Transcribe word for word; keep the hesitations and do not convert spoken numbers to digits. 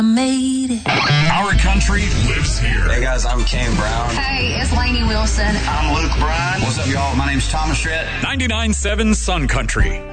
Made it. Our country lives here. Hey guys, I'm Kane Brown. Hey, it's Lainey Wilson. I'm Luke Bryan. What's up, y'all? My name's Thomas Rhett. ninety-nine point seven Sun Country.